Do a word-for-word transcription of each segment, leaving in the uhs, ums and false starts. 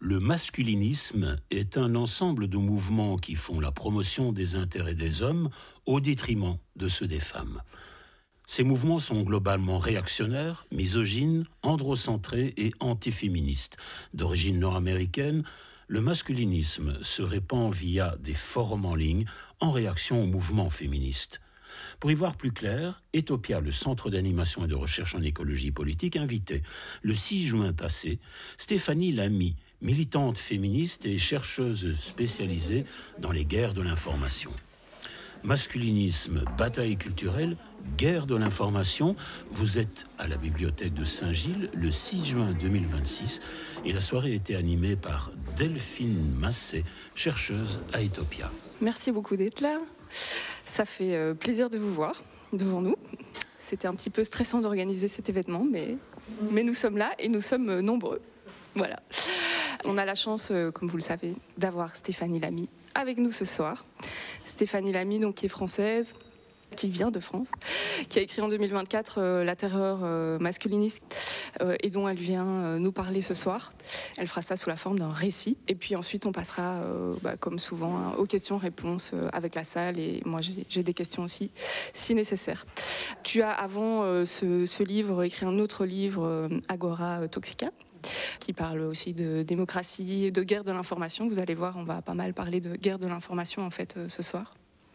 Le masculinisme est un ensemble de mouvements qui font la promotion des intérêts des hommes au détriment de ceux des femmes. Ces mouvements sont globalement réactionnaires, misogynes, androcentrés et antiféministes. D'origine nord-américaine, le masculinisme se répand via des forums en ligne en réaction au mouvement féministe. Pour y voir plus clair, Etopia, le centre d'animation et de recherche en écologie politique, invitait le six juin passé Stéphanie Lamy, militante féministe et chercheuse spécialisée dans les guerres de l'information. Masculinisme, bataille culturelle, guerre de l'information. Vous êtes à la bibliothèque de Saint-Gilles le six juin deux mille vingt-six et la soirée a été animée par Delphine Massé, chercheuse à Etopia. Merci beaucoup d'être là. Ça fait euh, plaisir de vous voir devant nous. C'était un petit peu stressant d'organiser cet événement, mais, mais nous sommes là et nous sommes euh, nombreux. Voilà. On a la chance, euh, comme vous le savez, d'avoir Stéphanie Lamy avec nous ce soir. Stéphanie Lamy, donc, qui est française, qui vient de France, qui a écrit en deux mille vingt-quatre euh, La terreur euh, masculiniste euh, et dont elle vient euh, nous parler ce soir. Elle fera ça sous la forme d'un récit. Et puis ensuite, on passera, euh, bah, comme souvent, hein, aux questions-réponses euh, avec la salle. Et moi, j'ai, j'ai des questions aussi, si nécessaire. Tu as, avant euh, ce, ce livre, écrit un autre livre, euh, Agora euh, Toxica, qui parle aussi de démocratie, de guerre de l'information. Vous allez voir, on va pas mal parler de guerre de l'information, en fait, euh, ce soir.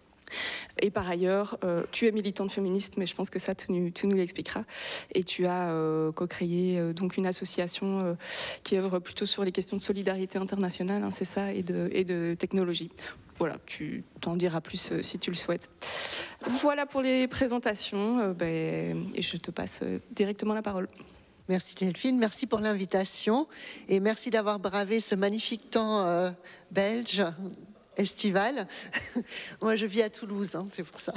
Et par ailleurs, euh, tu es militante féministe, mais je pense que ça, tu, tu nous l'expliqueras. Et tu as euh, co-créé euh, donc une association euh, qui œuvre plutôt sur les questions de solidarité internationale, hein, c'est ça, et de, et de technologie. Voilà, tu t'en diras plus euh, si tu le souhaites. Voilà pour les présentations, euh, ben, et je te passe euh, directement la parole. Merci Delphine, merci pour l'invitation et merci d'avoir bravé ce magnifique temps euh, belge. Estival. Moi, je vis à Toulouse, hein, c'est pour ça.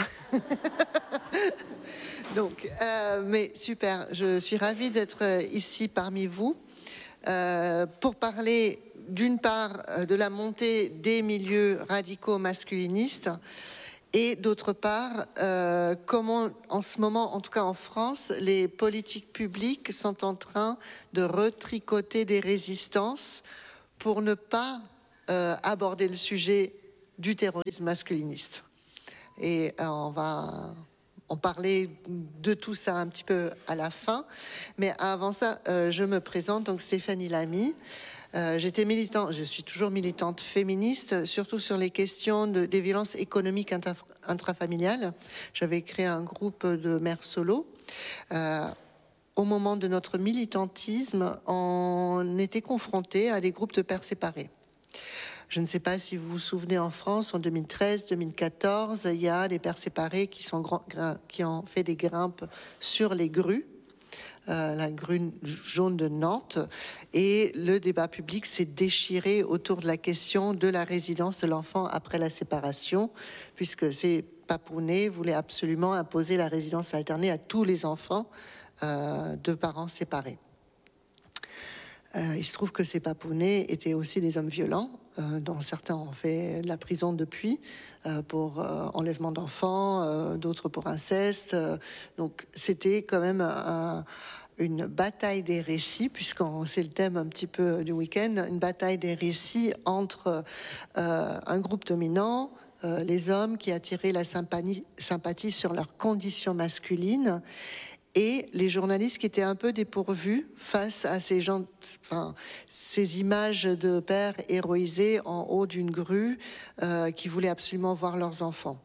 Donc, euh, mais super. Je suis ravie d'être ici parmi vous euh, pour parler d'une part de la montée des milieux radicaux masculinistes et d'autre part euh, comment, en ce moment, en tout cas en France, les politiques publiques sont en train de retricoter des résistances pour ne pas Euh, aborder le sujet du terrorisme masculiniste. Et euh, on va en parler de tout ça un petit peu à la fin. Mais avant ça, euh, je me présente, donc Stéphanie Lamy. Euh, j'étais militante, je suis toujours militante féministe, surtout sur les questions de, des violences économiques intra, intrafamiliales. J'avais créé un groupe de mères solo. Euh, Au moment de notre militantisme, on était confrontés à des groupes de pères séparés. Je ne sais pas si vous vous souvenez, en France, en deux mille treize deux mille quatorze, il y a des pères séparés qui, sont, qui ont fait des grimpes sur les grues, euh, la grue jaune de Nantes, et le débat public s'est déchiré autour de la question de la résidence de l'enfant après la séparation, puisque ces Papounais voulaient absolument imposer la résidence alternée à tous les enfants euh, de parents séparés. Euh, il se trouve que ces Papounais étaient aussi des hommes violents, euh, dont certains ont fait de la prison depuis, euh, pour euh, enlèvement d'enfants, euh, d'autres pour inceste. Euh, donc c'était quand même un, une bataille des récits, puisqu'on c'est le thème un petit peu du week-end, une bataille des récits entre euh, un groupe dominant, euh, les hommes qui attiraient la sympathie, sympathie sur leurs conditions masculines, et les journalistes qui étaient un peu dépourvus face à ces gens, enfin, ces images de pères héroïsés en haut d'une grue euh, qui voulaient absolument voir leurs enfants.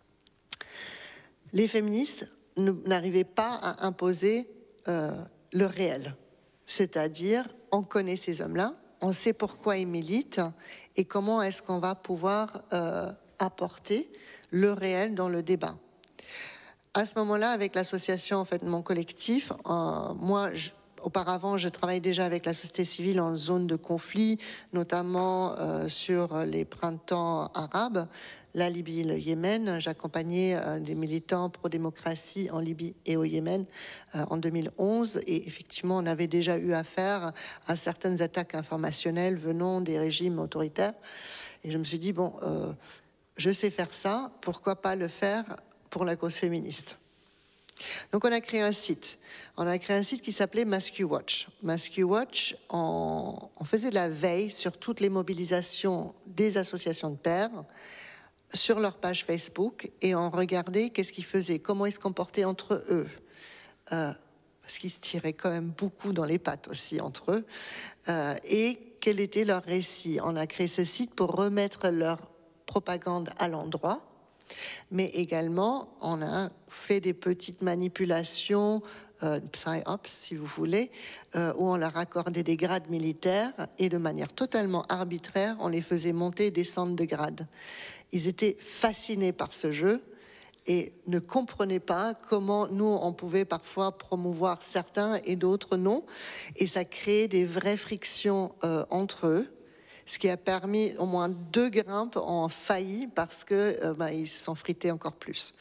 Les féministes n'arrivaient pas à imposer euh, le réel, c'est-à-dire on connaît ces hommes-là, on sait pourquoi ils militent et comment est-ce qu'on va pouvoir euh, apporter le réel dans le débat. À ce moment-là, avec l'association, en fait, mon collectif, euh, moi, je, auparavant, je travaillais déjà avec la société civile en zone de conflit, notamment euh, sur les printemps arabes, la Libye et le Yémen. J'accompagnais euh, des militants pro-démocratie en Libye et au Yémen euh, en deux mille onze. Et effectivement, on avait déjà eu affaire à certaines attaques informationnelles venant des régimes autoritaires. Et je me suis dit, bon, euh, je sais faire ça, pourquoi pas le faire pour la cause féministe. Donc on a créé un site. On a créé un site qui s'appelait MascuWatch. MascuWatch, on, on faisait de la veille sur toutes les mobilisations des associations de pères sur leur page Facebook et on regardait qu'est-ce qu'ils faisaient, comment ils se comportaient entre eux. Euh, parce qu'ils se tiraient quand même beaucoup dans les pattes aussi entre eux. Euh, et quel était leur récit. On a créé ce site pour remettre leur propagande à l'endroit. Mais également, on a fait des petites manipulations, euh, psy-ops si vous voulez, euh, où on leur accordait des grades militaires et de manière totalement arbitraire, on les faisait monter et descendre de grade. Ils étaient fascinés par ce jeu et ne comprenaient pas comment nous, on pouvait parfois promouvoir certains et d'autres non. Et ça créait des vraies frictions euh, entre eux. Ce qui a permis, au moins deux grimpes ont failli parce que euh, bah, ils se sont frités encore plus.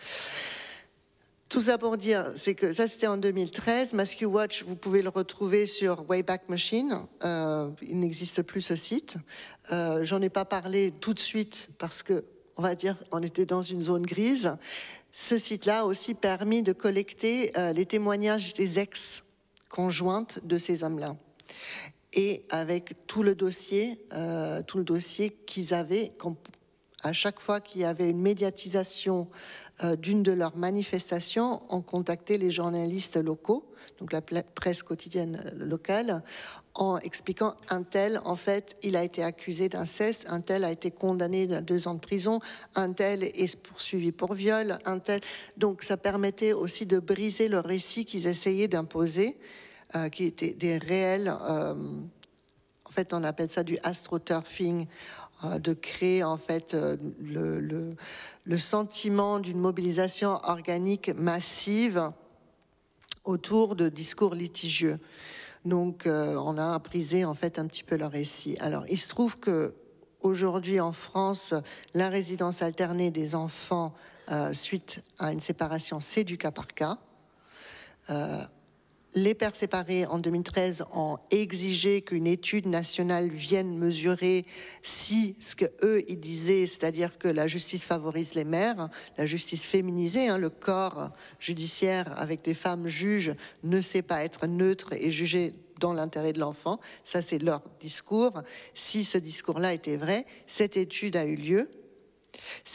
Tout ça pour dire, c'est que ça c'était en deux mille treize. MascuWatch, vous pouvez le retrouver sur Wayback Machine. Euh, il n'existe plus ce site. Euh, j'en ai pas parlé tout de suite parce que, on va dire, on était dans une zone grise. Ce site-là a aussi permis de collecter euh, les témoignages des ex-conjointes de ces hommes-là. Et avec tout le dossier, euh, tout le dossier qu'ils avaient, à chaque fois qu'il y avait une médiatisation euh, d'une de leurs manifestations, on contactait les journalistes locaux, donc la presse quotidienne locale, en expliquant un tel, en fait, il a été accusé d'inceste, un tel a été condamné à deux ans de prison, un tel est poursuivi pour viol, un tel. Donc ça permettait aussi de briser le récit qu'ils essayaient d'imposer. Euh, qui étaient des réels, euh, en fait on appelle ça du astroturfing, euh, de créer en fait euh, le, le, le sentiment d'une mobilisation organique massive autour de discours litigieux. Donc euh, on a brisé en fait un petit peu leur récit. Alors il se trouve que aujourd'hui en France, la résidence alternée des enfants euh, suite à une séparation, c'est du cas par cas. Euh, Les pères séparés, en deux mille treize, ont exigé qu'une étude nationale vienne mesurer si ce qu'eux, ils disaient, c'est-à-dire que la justice favorise les mères, la justice féminisée, hein, le corps judiciaire avec des femmes juges ne sait pas être neutre et juger dans l'intérêt de l'enfant. Ça, c'est leur discours. Si ce discours-là était vrai, cette étude a eu lieu.